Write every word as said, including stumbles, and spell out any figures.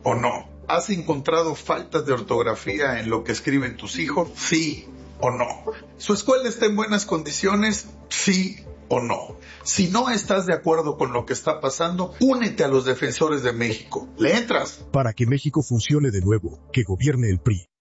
o no? ¿Has encontrado faltas de ortografía en lo que escriben tus hijos? Sí o no. ¿Su escuela está en buenas condiciones? Sí o no. Si no estás de acuerdo con lo que está pasando, únete a los Defensores de México. ¿Le entras? Para que México funcione de nuevo, que gobierne el P R I.